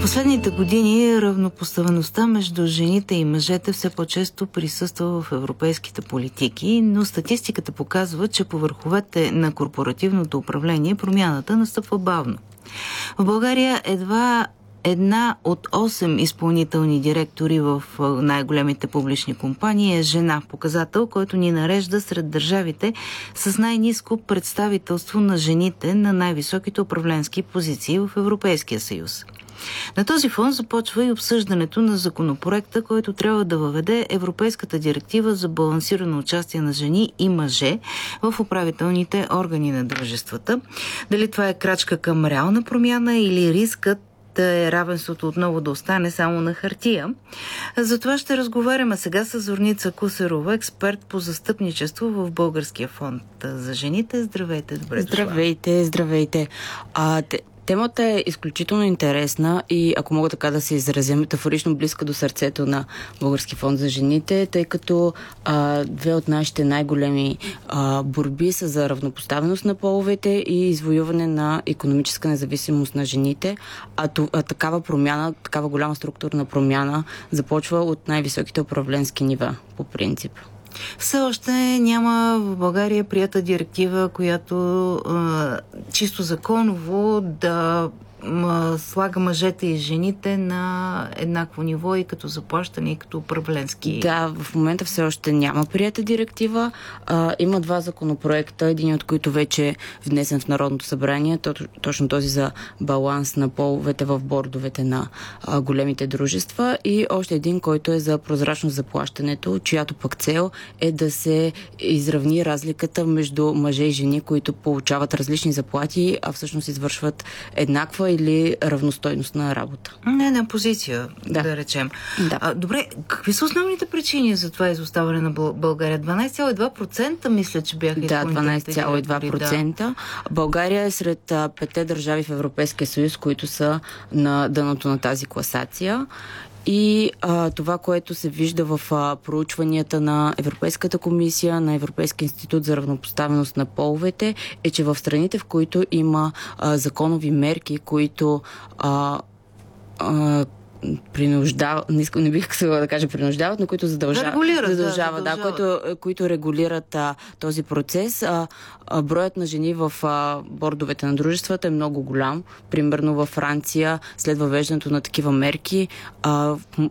Последните години равнопоставеността между жените и мъжете все по-често присъства в европейските политики, но статистиката показва, че по върховете на корпоративното управление промяната настъпва бавно. В България едва една от 8 изпълнителни директори в най-големите публични компании е жена. Показател, който ни нарежда сред държавите с най-ниско представителство на жените на най-високите управленски позиции в Европейския съюз. На този фон започва и обсъждането на законопроекта, който трябва да въведе Европейската директива за балансирано участие на жени и мъже в управителните органи на дружествата. Дали това е крачка към реална промяна или рискът е равенството отново да остане само на хартия. За това ще разговаряме сега с Зорница Кусерова, експерт по застъпничество в Българския фонд за жените. Здравейте, добре дошла. Здравейте. Темата е изключително интересна и, ако мога така да се изразя, метафорично близка до сърцето на Български фонд за жените, тъй като две от нашите най-големи борби са за равнопоставеност на половете и извоюване на икономическа независимост на жените, такава промяна, такава голяма структурна промяна започва от най-високите управленски нива, по принцип. Все още няма в България прията директива, която чисто законово да слага мъжете и жените на еднакво ниво и като заплащане, и като управленски. Да, в момента все още няма прията директива. Има два законопроекта, един от които вече е внесен в Народното събрание, точно този за баланс на половете в бордовете на големите дружества, и още един, който е за прозрачност за плащането, чиято пък цел е да се изравни разликата между мъже и жени, които получават различни заплати, а всъщност извършват еднаква или равностойност на работа. Не, позиция, да речем. Да. Добре, какви са основните причини за това изоставане на България? 12,2% мисля, че бяха изпълнителните. 12,2%. Да. България е сред 5 държави в Европейския съюз, които са на дъното на тази класация. И това, което се вижда в проучванията на Европейската комисия, на Европейския институт за равнопоставеност на половете, е, че в страните, в които има законови мерки, които не бих се да кажа принуждават, но които които регулират този процес. Броят на жени в бордовете на дружествата е много голям. Примерно във Франция, след въвеждането на такива мерки,